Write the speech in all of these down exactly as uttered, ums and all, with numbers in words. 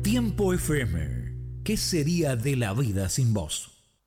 Tiempo F M. ¿Qué sería de la vida sin vos?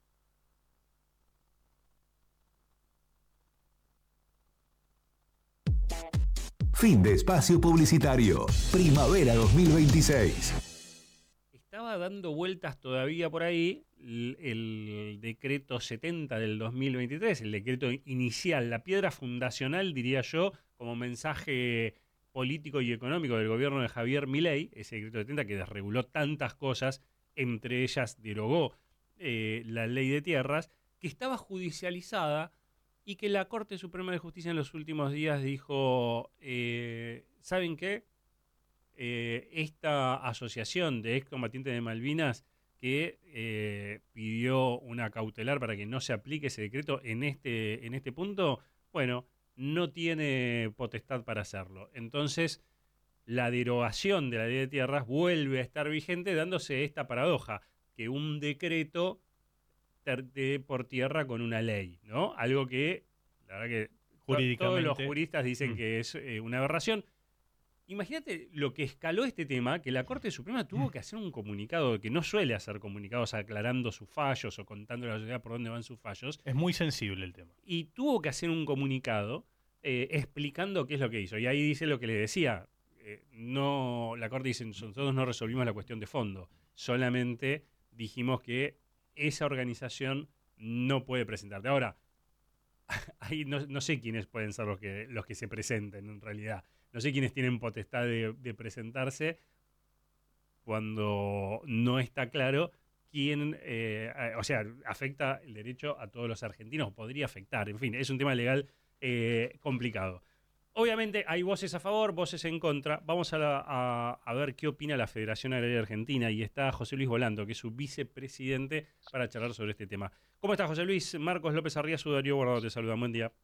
Fin de espacio publicitario. Primavera dos mil veintiséis. Estaba dando vueltas todavía por ahí el, el decreto setenta del dos mil veintitrés, el decreto inicial, la piedra fundacional, diría yo, como mensaje político y económico del gobierno de Javier Milei, ese decreto setenta que desreguló tantas cosas, entre ellas derogó eh, la ley de tierras, que estaba judicializada y que la Corte Suprema de Justicia en los últimos días dijo, eh, ¿saben qué? Eh, esta asociación de excombatientes de Malvinas que eh, pidió una cautelar para que no se aplique ese decreto en este, en este punto, bueno, no tiene potestad para hacerlo. Entonces, la derogación de la ley de tierras vuelve a estar vigente, dándose esta paradoja, que un decreto de por tierra con una ley, ¿no? Algo que, la verdad que to- todos los juristas dicen mm. que es eh, una aberración. Imagínate lo que escaló este tema, que la Corte Suprema tuvo que hacer un comunicado, que no suele hacer comunicados aclarando sus fallos o contando a la sociedad por dónde van sus fallos. Es muy sensible el tema. Y tuvo que hacer un comunicado eh, explicando qué es lo que hizo. Y ahí dice lo que le decía. Eh, no, la Corte dice, nosotros no resolvimos la cuestión de fondo. Solamente dijimos que esa organización no puede presentarte. Ahora, ahí no, no sé quiénes pueden ser los que, los que se presenten en realidad. No sé quiénes tienen potestad de, de presentarse cuando no está claro quién, eh, o sea, afecta el derecho a todos los argentinos, o podría afectar, en fin, es un tema legal eh, complicado. Obviamente hay voces a favor, voces en contra. Vamos a, la, a, a ver qué opina la Federación Agraria Argentina, y está José Luis Volando, que es su vicepresidente, para charlar sobre este tema. ¿Cómo estás, José Luis? Marcos López Arriazu, Darío Guardado te saludan. Buen día.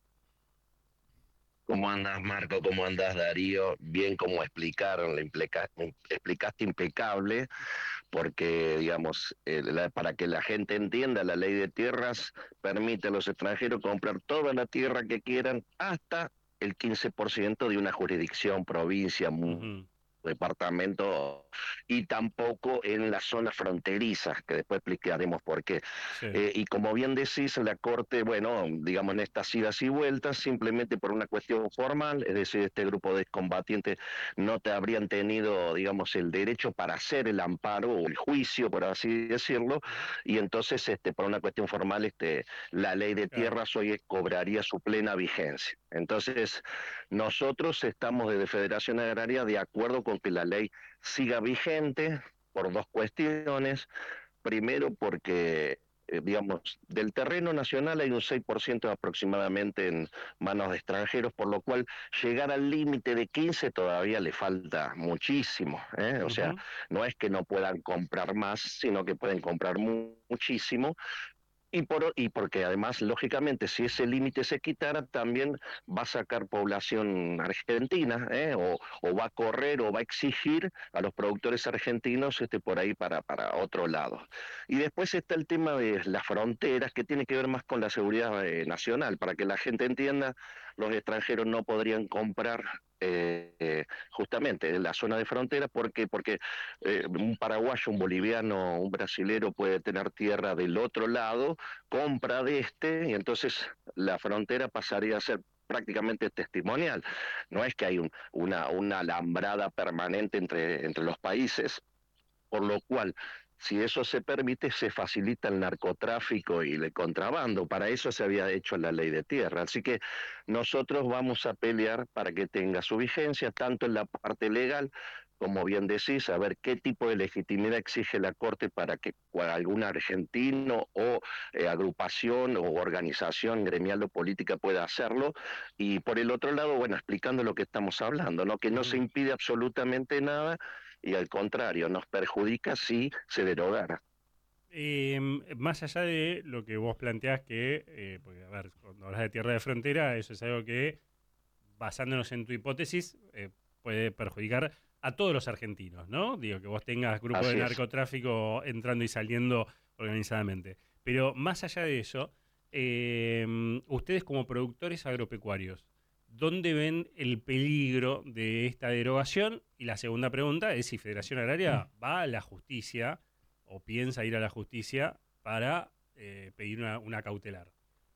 ¿Cómo andas, Marco? ¿Cómo andas, Darío? Bien, como explicaron, le implica- explicaste impecable, porque, digamos, eh, la- para que la gente entienda, la ley de tierras permite a los extranjeros comprar toda la tierra que quieran hasta el quince por ciento de una jurisdicción, provincia, mu- Uh-huh. departamento, y tampoco en las zonas fronterizas, que después explicaremos por qué. Sí. Eh, y como bien decís, la Corte, bueno, digamos, en estas idas y vueltas, simplemente por una cuestión formal, es decir, este grupo de combatientes no te habrían tenido, digamos, el derecho para hacer el amparo o el juicio, por así decirlo, y entonces, este, por una cuestión formal, este, la ley de Claro. tierras hoy cobraría su plena vigencia. Entonces, nosotros estamos desde Federación Agraria de acuerdo con que la ley siga vigente por dos cuestiones. Primero, porque, eh, digamos, del terreno nacional hay un seis por ciento aproximadamente en manos de extranjeros, por lo cual llegar al límite de quince todavía le falta muchísimo, ¿eh? O Uh-huh. sea, no es que no puedan comprar más, sino que pueden comprar mu- muchísimo. Y, por, y porque además, lógicamente, si ese límite se quitara, también va a sacar población argentina, ¿eh? o, o va a correr o va a exigir a los productores argentinos este, por ahí para, para otro lado. Y después está el tema de las fronteras, que tiene que ver más con la seguridad eh, nacional. Para que la gente entienda, los extranjeros no podrían comprar eh, eh, justamente en la zona de frontera. ¿Por qué? Porque eh, un paraguayo, un boliviano, un brasilero puede tener tierra del otro lado, compra de este, y entonces la frontera pasaría a ser prácticamente testimonial. No es que hay un, una, una alambrada permanente entre, entre los países, por lo cual, si eso se permite, se facilita el narcotráfico y el contrabando. Para eso se había hecho la ley de tierra. Así que nosotros vamos a pelear para que tenga su vigencia, tanto en la parte legal, como bien decís, a ver qué tipo de legitimidad exige la Corte para que algún argentino o eh, agrupación o organización gremial o política pueda hacerlo. Y por el otro lado, bueno, explicando lo que estamos hablando, ¿no? Que no se impide absolutamente nada, y al contrario, nos perjudica si se derogara. Eh, más allá de lo que vos planteás que, eh, porque a ver, cuando hablas de tierra de frontera, eso es algo que, basándonos en tu hipótesis, eh, puede perjudicar a todos los argentinos, ¿no? Digo, que vos tengas grupos de Así es. narcotráfico entrando y saliendo organizadamente. Pero más allá de eso, eh, ustedes como productores agropecuarios, ¿dónde ven el peligro de esta derogación? Y la segunda pregunta es si Federación Agraria va a la justicia o piensa ir a la justicia para eh, pedir una, una cautelar.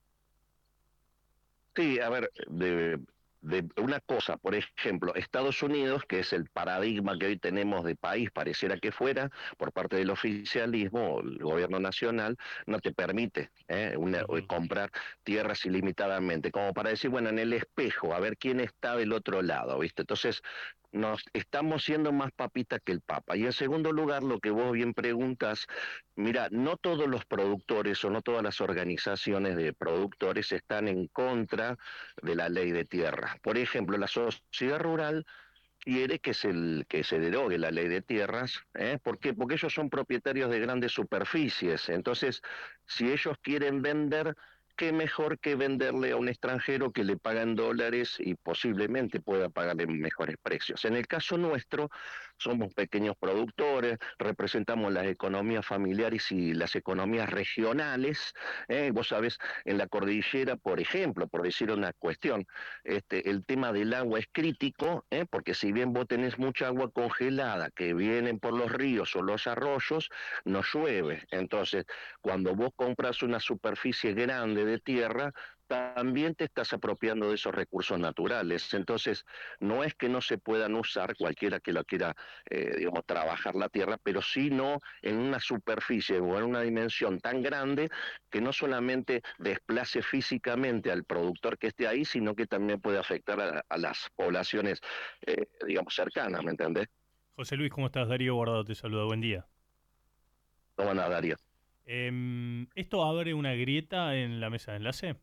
Sí, a ver, de, de una cosa, por ejemplo, Estados Unidos, que es el paradigma que hoy tenemos de país, pareciera que fuera, por parte del oficialismo, el gobierno nacional, no te permite ¿eh? una, Uh-huh. comprar tierras ilimitadamente, como para decir, bueno, en el espejo, a ver quién está del otro lado, ¿viste? Entonces, nos estamos siendo más papita que el Papa. Y en segundo lugar, lo que vos bien preguntas, mira, no todos los productores o no todas las organizaciones de productores están en contra de la ley de tierra. Por ejemplo, la sociedad rural quiere que se, que se derogue la ley de tierras. ¿eh? ¿Por qué? Porque ellos son propietarios de grandes superficies. Entonces, si ellos quieren vender, qué mejor que venderle a un extranjero que le paga en dólares y posiblemente pueda pagarle mejores precios. En el caso nuestro, somos pequeños productores, representamos las economías familiares y las economías regionales. ¿eh? Vos sabés, en la cordillera, por ejemplo, por decir una cuestión, este, el tema del agua es crítico, ¿eh? porque si bien vos tenés mucha agua congelada que vienen por los ríos o los arroyos, no llueve. Entonces, cuando vos compras una superficie grande de tierra, también te estás apropiando de esos recursos naturales. Entonces, no es que no se puedan usar, cualquiera que lo quiera, eh, digamos, trabajar la tierra, pero sí no en una superficie o en una dimensión tan grande que no solamente desplace físicamente al productor que esté ahí, sino que también puede afectar a, a las poblaciones, eh, digamos, cercanas, ¿me entendés? José Luis, ¿cómo estás? Darío Guardado te saluda, buen día. No van a dar ya. Eh, ¿Esto abre una grieta en la mesa de enlace?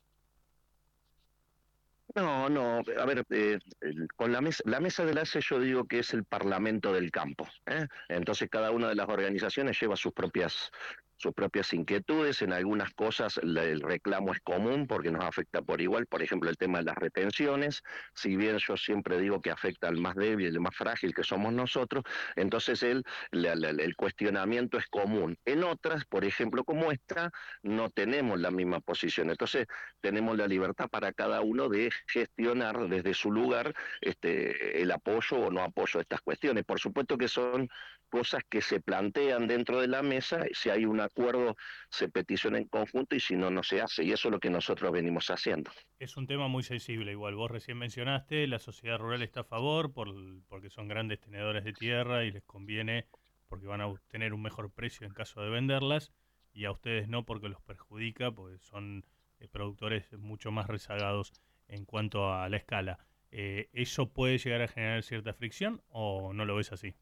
No, no, a ver, eh, el- con la mesa, la mesa de enlace yo digo que es el parlamento del campo. ¿eh? Entonces cada una de las organizaciones lleva sus propias, sus propias inquietudes. En algunas cosas la- el reclamo es común porque nos afecta por igual. Por ejemplo, el tema de las retenciones. Si bien yo siempre digo que afecta al más débil, el más frágil que somos nosotros, entonces el, la- la- el cuestionamiento es común. En otras, por ejemplo, como esta, no tenemos la misma posición. Entonces tenemos la libertad para cada uno de gestionar desde su lugar este, el apoyo o no apoyo a estas cuestiones. Por supuesto que son cosas que se plantean dentro de la mesa, si hay un acuerdo se peticiona en conjunto y si no, no se hace. Y eso es lo que nosotros venimos haciendo. Es un tema muy sensible, igual vos recién mencionaste, la sociedad rural está a favor por, porque son grandes tenedores de tierra y les conviene porque van a obtener un mejor precio en caso de venderlas, y a ustedes no porque los perjudica, porque son eh, productores mucho más rezagados en cuanto a la escala. Eh, ¿Eso puede llegar a generar cierta fricción o no lo ves así?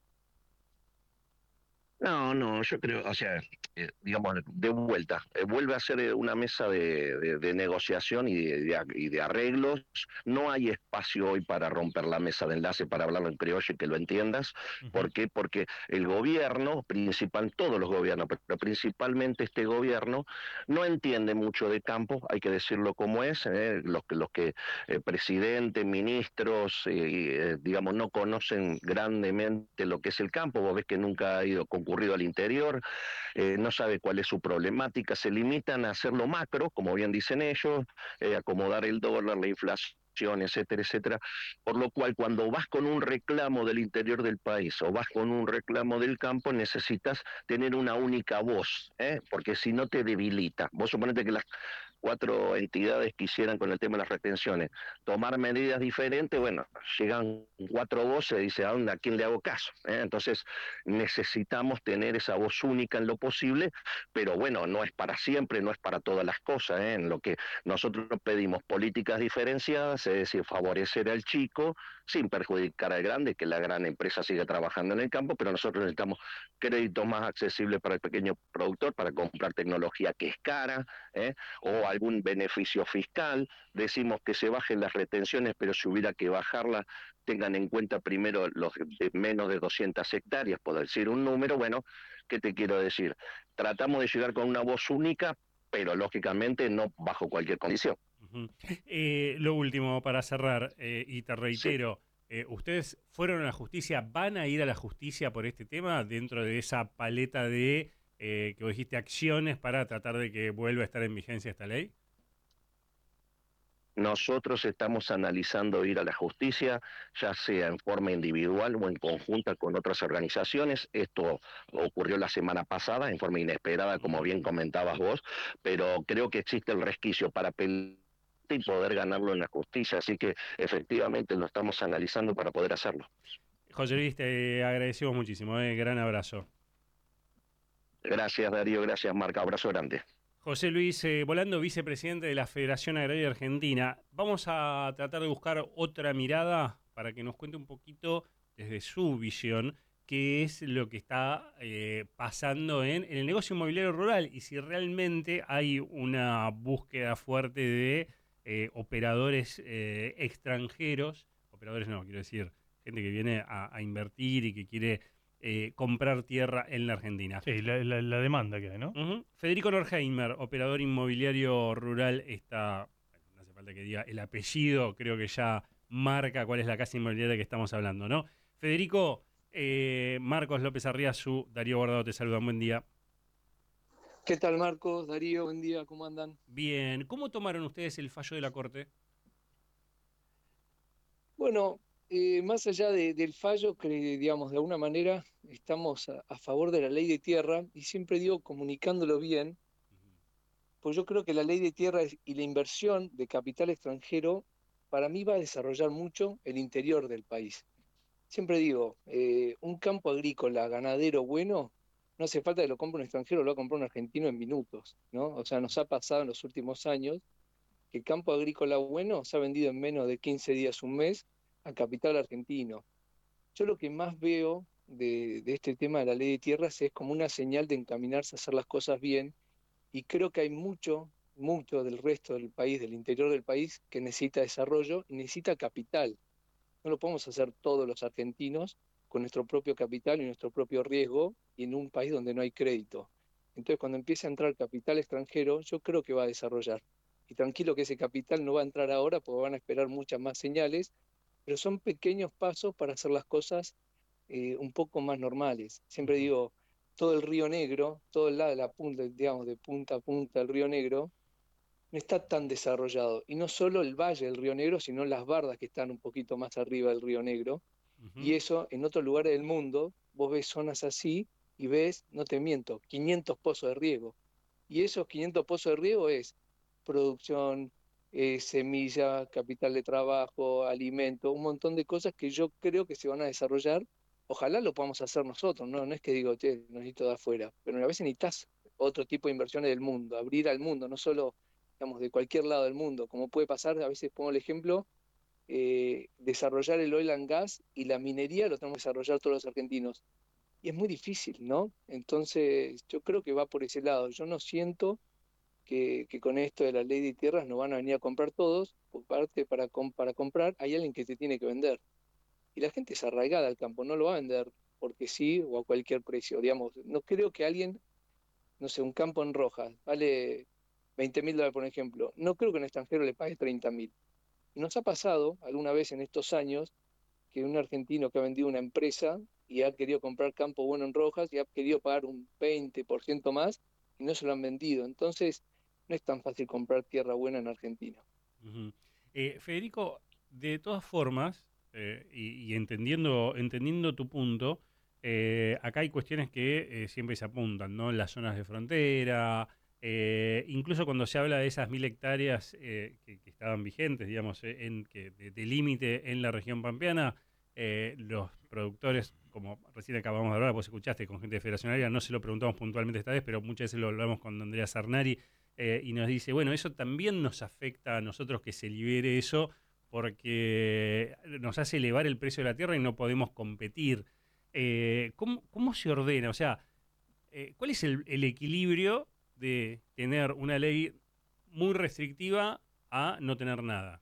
No, no, yo creo, o sea, eh, digamos, de vuelta, eh, vuelve a ser eh, una mesa de, de- de negociación y de, de a- y de arreglos. No hay espacio hoy para romper la mesa de enlace, para hablarlo en criollo y que lo entiendas. Ujú. ¿Por qué? Porque el gobierno, principal, todos los gobiernos, pero principalmente este gobierno, no entiende mucho de campo, hay que decirlo como es. eh, los, que- los que, eh, presidentes, ministros, eh, y, eh, digamos, no conocen grandemente lo que es el campo. Vos ves que nunca ha ido concurrido al interior, eh, no sabe cuál es su problemática, se limitan a hacerlo macro, como bien dicen ellos, eh, acomodar el dólar, la inflación, etcétera, etcétera. Por lo cual, cuando vas con un reclamo del interior del país o vas con un reclamo del campo, necesitas tener una única voz, ¿eh? porque si no te debilita. Vos suponete que las cuatro entidades quisieran con el tema de las retenciones tomar medidas diferentes, bueno, llegan cuatro voces y dice, ¿a dónde, a quién le hago caso? ¿eh? Entonces necesitamos tener esa voz única en lo posible, pero bueno, no es para siempre, no es para todas las cosas. ¿eh? En lo que nosotros pedimos políticas diferenciadas, es decir, favorecer al chico sin perjudicar al grande, que la gran empresa siga trabajando en el campo, pero nosotros necesitamos créditos más accesibles para el pequeño productor, para comprar tecnología que es cara, ¿eh? o algún beneficio fiscal. Decimos que se bajen las retenciones, pero si hubiera que bajarlas, tengan en cuenta primero los de menos de doscientas hectáreas, por decir un número. Bueno, ¿qué te quiero decir? Tratamos de llegar con una voz única, pero lógicamente no bajo cualquier condición. Uh-huh. Eh, lo último para cerrar, eh, y te Sí. reitero, eh, ¿ustedes fueron a la justicia? ¿Van a ir a la justicia por este tema dentro de esa paleta de, eh, que vos dijiste, acciones para tratar de que vuelva a estar en vigencia esta ley? nosotros estamos analizando ir a la justicia, ya sea en forma individual o en conjunta con otras organizaciones. Esto ocurrió la semana pasada en forma inesperada, como bien comentabas vos, pero creo que existe el resquicio para pelear y poder ganarlo en la justicia, así que efectivamente lo estamos analizando para poder hacerlo. José Luis, te agradecemos muchísimo, eh, gran abrazo. Gracias Darío, gracias Marca, abrazo grande. José Luis eh, Volando, vicepresidente de la Federación Agraria Argentina. Vamos a tratar de buscar otra mirada para que nos cuente un poquito desde su visión qué es lo que está eh, pasando en, en el negocio inmobiliario rural y si realmente hay una búsqueda fuerte de eh, operadores eh, extranjeros, operadores no, quiero decir, gente que viene a, a invertir y que quiere eh, comprar tierra en la Argentina. Sí, la, la, la demanda que hay, ¿no? Uh-huh. Federico Norheimer, operador inmobiliario rural, está, bueno, no hace falta que diga el apellido, creo que ya marca cuál es la casa inmobiliaria que estamos hablando, ¿no? Federico, eh, Marcos López Arriazu, Darío Guardado te saludan, buen día. ¿Qué tal, Marcos? Darío, buen día, ¿cómo andan? Bien, ¿cómo tomaron ustedes el fallo de la Corte? Bueno, eh, más allá de, del fallo, que digamos, de alguna manera estamos a, a favor de la ley de tierra, y siempre digo comunicándolo bien, pues yo creo que la ley de tierra es- y la inversión de capital extranjero, para mí va a desarrollar mucho el interior del país. Siempre digo, eh, un campo agrícola, ganadero bueno, no hace falta que lo compre un extranjero, lo va a comprar un argentino en minutos, ¿no? O sea, nos ha pasado en los últimos años que el campo agrícola bueno se ha vendido en menos de quince días, un mes, a capital argentino. Yo lo que más veo de, de este tema de la ley de tierras es como una señal de encaminarse a hacer las cosas bien, y creo que hay mucho, mucho del resto del país, del interior del país, que necesita desarrollo y necesita capital. No lo podemos hacer todos los argentinos con nuestro propio capital y nuestro propio riesgo y en un país donde no hay crédito. Entonces, cuando empiece a entrar capital extranjero, yo creo que va a desarrollar. Y tranquilo que ese capital no va a entrar ahora porque van a esperar muchas más señales, pero son pequeños pasos para hacer las cosas eh, un poco más normales. Siempre Uh-huh. digo, todo el Río Negro, todo el lado de la punta, digamos, de punta a punta del Río Negro, no está tan desarrollado. Y no solo el valle del Río Negro, sino las bardas que están un poquito más arriba del Río Negro. Uh-huh. Y eso, en otros lugares del mundo, vos ves zonas así y ves, no te miento, quinientos pozos de riego. Y esos quinientos pozos de riego es producción, eh, semilla, capital de trabajo, alimento, un montón de cosas que yo creo que se van a desarrollar. Ojalá lo podamos hacer nosotros, no, no es que digo, che, lo necesito de afuera, pero a veces necesitas otro tipo de inversiones del mundo, abrir al mundo, no solo, digamos, de cualquier lado del mundo, como puede pasar, a veces pongo el ejemplo, eh, desarrollar el oil and gas y la minería lo tenemos que desarrollar todos los argentinos. Y es muy difícil, ¿no? Entonces, yo creo que va por ese lado. Yo no siento que, que con esto de la ley de tierras nos van a venir a comprar todos, por parte para, com- para comprar hay alguien que te tiene que vender. Y la gente es arraigada al campo, no lo va a vender porque sí o a cualquier precio. Digamos, no creo que alguien, no sé, un campo en Rojas, vale veinte mil dólares por ejemplo, no creo que un extranjero le pague treinta mil. Y nos ha pasado alguna vez en estos años que un argentino que ha vendido una empresa y ha querido comprar campo bueno en Rojas y ha querido pagar un veinte por ciento más y no se lo han vendido. Entonces, no es tan fácil comprar tierra buena en Argentina. Uh-huh. eh, Federico, de todas formas, eh, y, y entendiendo, entendiendo tu punto, eh, acá hay cuestiones que eh, siempre se apuntan, ¿no? Las zonas de frontera, eh, incluso cuando se habla de esas mil hectáreas eh, que, que estaban vigentes, digamos, eh, en, que, de, de límite en la región pampeana, eh, los productores, como recién acabamos de hablar, vos escuchaste con gente de Federación Agraria, no se lo preguntamos puntualmente esta vez, pero muchas veces lo hablamos con Andrea Sarnari, eh, y nos dice, bueno, eso también nos afecta a nosotros que se libere eso porque nos hace elevar el precio de la tierra y no podemos competir. Eh, ¿cómo, ¿Cómo se ordena? O sea, eh, ¿cuál es el, el equilibrio de tener una ley muy restrictiva a no tener nada?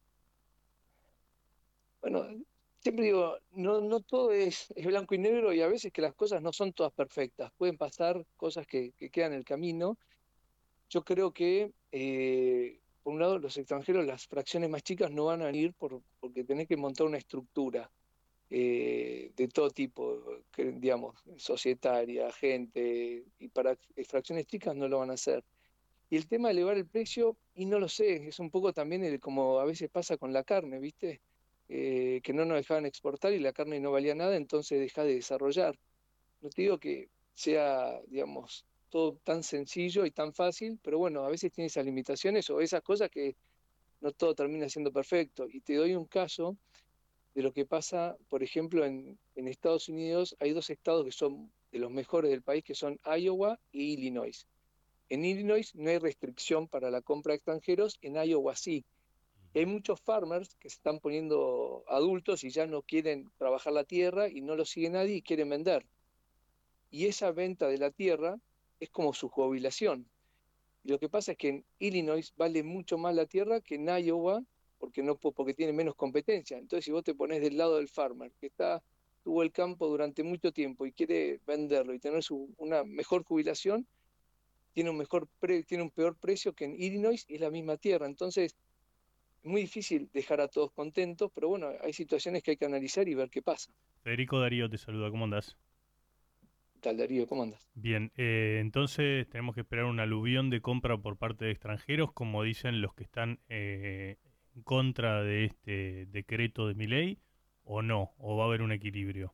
Bueno, siempre digo, no, no todo es, es blanco y negro y a veces que las cosas no son todas perfectas. Pueden pasar cosas que, que quedan en el camino. Yo creo que, eh, por un lado, los extranjeros, las fracciones más chicas no van a venir por, porque tenés que montar una estructura eh, de todo tipo, que, digamos, societaria, gente, y para fracciones chicas no lo van a hacer. Y el tema de elevar el precio, y no lo sé, es un poco también el, como a veces pasa con la carne, ¿viste? Eh, que no nos dejaban exportar y la carne no valía nada, entonces deja de desarrollar. No te digo que sea, digamos, todo tan sencillo y tan fácil, pero bueno, a veces tiene esas limitaciones o esas cosas que no todo termina siendo perfecto. Y te doy un caso de lo que pasa, por ejemplo, en, en Estados Unidos hay dos estados que son de los mejores del país, que son Iowa y Illinois. En Illinois no hay restricción para la compra de extranjeros, en Iowa sí. Y hay muchos farmers que se están poniendo adultos y ya no quieren trabajar la tierra y no lo sigue nadie y quieren vender. Y esa venta de la tierra es como su jubilación. Y lo que pasa es que en Illinois vale mucho más la tierra que en Iowa porque, no, porque tiene menos competencia. Entonces, si vos te pones del lado del farmer, que está, tuvo el campo durante mucho tiempo y quiere venderlo y tener su, una mejor jubilación, tiene un, mejor pre, tiene un peor precio que en Illinois y es la misma tierra. Entonces, es muy difícil dejar a todos contentos, pero bueno, hay situaciones que hay que analizar y ver qué pasa. Federico Darío te saluda, ¿cómo andás? ¿Qué tal, Darío? ¿Cómo andas? Bien, eh, entonces tenemos que esperar un aluvión de compra por parte de extranjeros, como dicen los que están eh, en contra de este decreto de Milei, o no, o va a haber un equilibrio.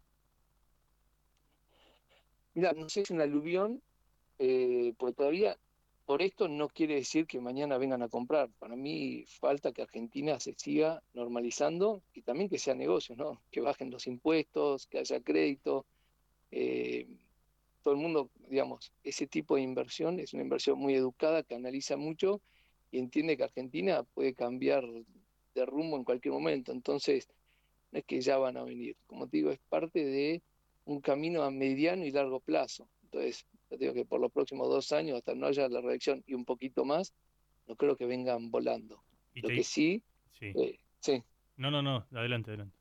Mira, no sé si es un aluvión, eh, porque todavía por esto no quiere decir que mañana vengan a comprar. Para mí falta que Argentina se siga normalizando y también que sea negocio, ¿no? Que bajen los impuestos, que haya crédito. Eh, todo el mundo, digamos, ese tipo de inversión es una inversión muy educada que analiza mucho y entiende que Argentina puede cambiar de rumbo en cualquier momento. Entonces, no es que ya van a venir. Como te digo, es parte de un camino a mediano y largo plazo. Entonces, yo digo que por los próximos dos años, hasta no haya la reelección y un poquito más, no creo que vengan volando. Y Lo te... que sí, Sí. eh, sí. No, no, no, adelante, adelante.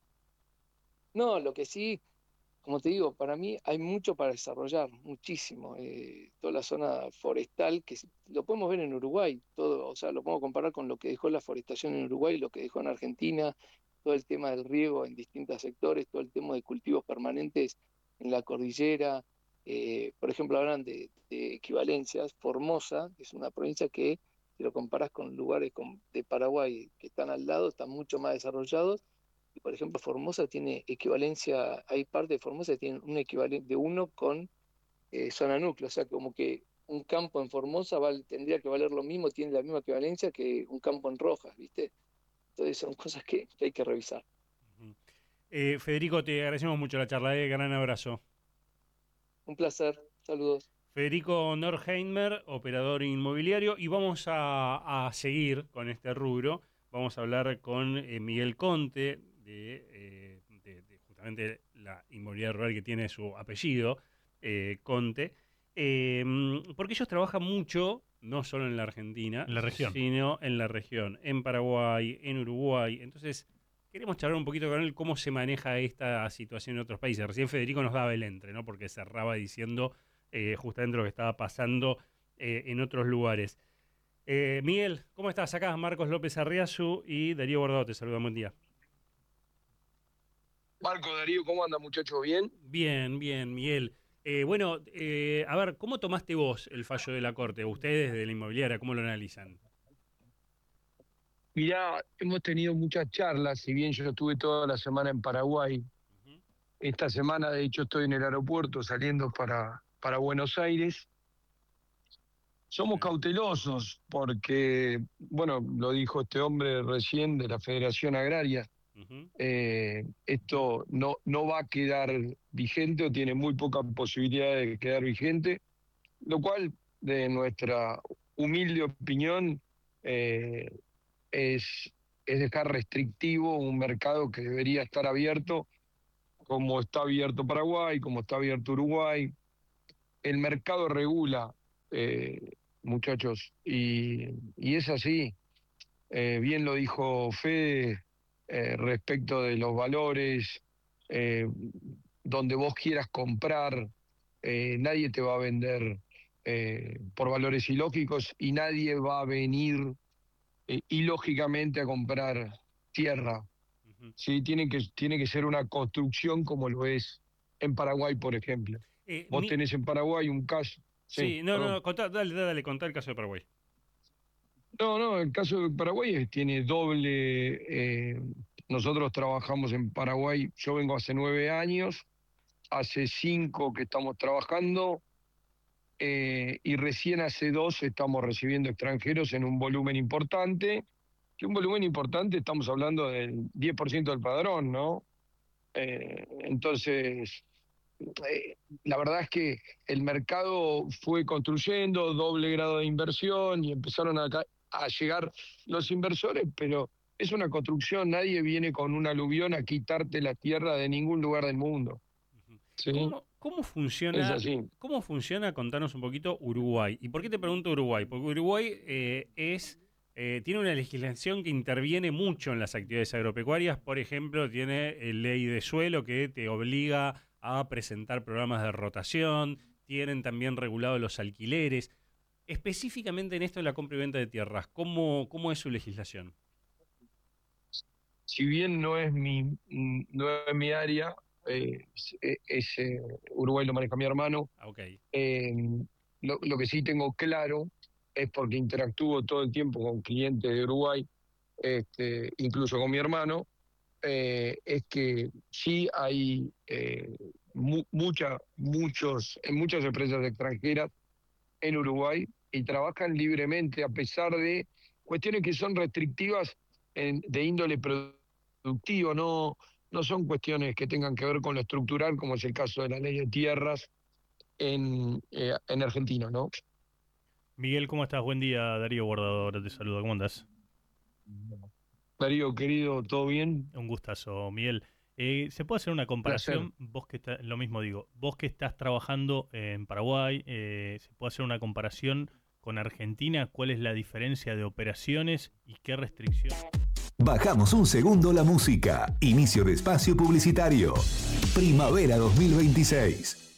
No, lo que sí, como te digo, para mí hay mucho para desarrollar, muchísimo. Eh, toda la zona forestal, que lo podemos ver en Uruguay, todo, o sea, lo podemos comparar con lo que dejó la forestación en Uruguay, lo que dejó en Argentina, todo el tema del riego en distintos sectores, todo el tema de cultivos permanentes en la cordillera. Eh, por ejemplo, hablan de, de equivalencias. Formosa es una provincia que, si lo comparas con lugares con, de Paraguay que están al lado, están mucho más desarrollados. Y por ejemplo, Formosa tiene equivalencia, hay parte de Formosa que tienen un equivalente de uno con eh, zona núcleo, o sea, como que un campo en Formosa vale, tendría que valer lo mismo, tiene la misma equivalencia que un campo en Rojas, ¿viste? Entonces son cosas que, que hay que revisar. Uh-huh. eh, Federico, te agradecemos mucho la charla, eh, gran abrazo. Un placer, saludos. Federico Norheimer, operador inmobiliario, y vamos a, a seguir con este rubro. Vamos a hablar con eh, Miguel Conte, de, eh, de, de justamente la inmobiliaria rural que tiene su apellido, eh, Conte, eh, porque ellos trabajan mucho, no solo en la Argentina, en la región, sino en la región, en Paraguay, en Uruguay. Entonces, queremos charlar un poquito con él cómo se maneja esta situación en otros países. Recién Federico nos daba el entre, ¿no? Porque cerraba diciendo eh, justamente lo que estaba pasando eh, en otros lugares. Eh, Miguel, ¿cómo estás? Acá Marcos López Arriazu y Darío Bordado, te saludan, buen día. Marco, Darío, ¿cómo anda, muchacho? ¿Bien? Bien, bien, Miguel. Eh, bueno, eh, a ver, ¿cómo tomaste vos el fallo de la Corte? Ustedes de la inmobiliaria, ¿cómo lo analizan? Mirá, hemos tenido muchas charlas, si bien yo estuve toda la semana en Paraguay. Uh-huh. Esta semana, de hecho, estoy en el aeropuerto saliendo para, para Buenos Aires. Somos cautelosos porque, bueno, lo dijo este hombre recién de la Federación Agraria, uh-huh. eh, esto no, no va a quedar vigente o tiene muy poca posibilidad de quedar vigente, lo cual, de nuestra humilde opinión, eh, es, es dejar restrictivo un mercado que debería estar abierto, como está abierto Paraguay, como está abierto Uruguay. El mercado regula, eh, muchachos, y, y es así. Eh, bien lo dijo Fede eh, respecto de los valores, eh, donde vos quieras comprar, eh, nadie te va a vender eh, por valores ilógicos y nadie va a venir eh, ilógicamente a comprar tierra. Uh-huh. ¿Sí? Tiene que, tiene que ser una construcción como lo es en Paraguay, por ejemplo. Eh, Vos mi... tenés en Paraguay un caso. Sí, sí no, perdón. no, contá, dale, dale, contá el caso de Paraguay. No, no, el caso de Paraguay es- tiene doble. eh, nosotros trabajamos en Paraguay, yo vengo hace nueve años, hace cinco que estamos trabajando, eh, y recién hace dos estamos recibiendo extranjeros en un volumen importante, que un volumen importante estamos hablando del diez por ciento del padrón, ¿no? Eh, entonces, eh, la verdad es que el mercado fue construyendo doble grado de inversión y empezaron a, ca- a llegar los inversores, pero es una construcción, nadie viene con un aluvión a quitarte la tierra de ningún lugar del mundo. Ujú. ¿Sí? ¿Cómo, cómo Es funciona, así. cómo funciona? Contanos un poquito Uruguay. ¿Y por qué te pregunto Uruguay? Porque Uruguay eh, es, eh, tiene una legislación que interviene mucho en las actividades agropecuarias. Por ejemplo, tiene eh, ley de suelo que te obliga a presentar programas de rotación. Tienen también regulados los alquileres. Específicamente en esto de la compra y venta de tierras, ¿cómo, cómo es su legislación? Si bien no es mi, mm, no es mi área, eh, es, es, eh, Uruguay lo maneja mi hermano. Ah, ok. Eh, lo, lo que sí tengo claro es porque interactúo todo el tiempo con clientes de Uruguay, este, incluso con mi hermano, eh, es que sí hay eh, mu- mucha, muchos, en muchas empresas extranjeras en Uruguay y trabajan libremente a pesar de cuestiones que son restrictivas en- de índole productivo, no, no son cuestiones que tengan que ver con lo estructural, como es el caso de la ley de tierras en, eh, en Argentina, ¿no? Miguel, ¿cómo estás? Buen día, Darío Guardador, te saluda, ¿cómo andás? Darío, querido, ¿todo bien? Un gustazo, Miguel. Eh, ¿se puede hacer una Placer. comparación? Vos que está, lo mismo digo, vos que estás trabajando en Paraguay, eh, ¿se puede hacer una comparación con Argentina? ¿Cuál es la diferencia de operaciones y qué restricciones? Bajamos un segundo la música. Inicio de espacio publicitario. Primavera dos mil veintiséis.